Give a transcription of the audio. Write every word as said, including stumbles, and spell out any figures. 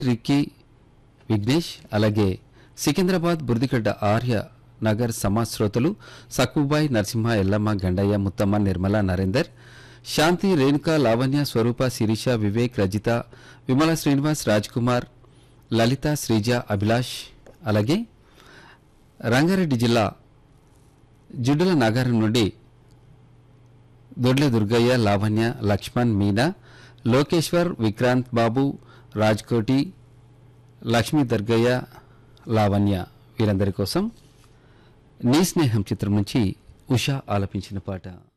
Ricky Vignesh అలాగే సికింద్రాబాద్ బుర్దిగడ్డ ఆర్య నగర్ సమాజ్ శ్రోతలు సక్కుబాయ్ నరసింహ ఎల్లమ్మ గండయ్య ముత్తమ్మ నిర్మల నరేందర్ శాంతి రేణుక లావణ్య స్వరూప శిరీష వివేక్ రజిత విమల శ్రీనివాస్ రాజ్ కుమార్ లలిత శ్రీజ అభిలాష్ అలాగే రంగారెడ్డి జిల్లా జిడ్డుల నాగారం నుండి దొడ్ల దుర్గయ్య లావణ్య లక్ష్మణ్ మీనా లోకేశ్వర్ విక్రాంత్ బాబు రాజ్కోటి లక్ష్మీ దుర్గయ్య లావణ్య వీరందరి కోసం నీ స్నేహం చిత్రం నుంచి ఉషా ఆలపించిన పాట.